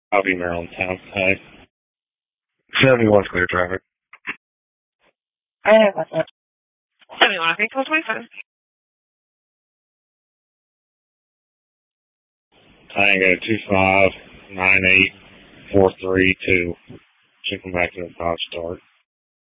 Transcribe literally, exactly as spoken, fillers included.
Copy, Maryland Town. Hi. seventy-one clear traffic. Hey, what's up? seventy-one, I think, close twenty-five. Tango two five nine eight four three two. Should come back to the five start.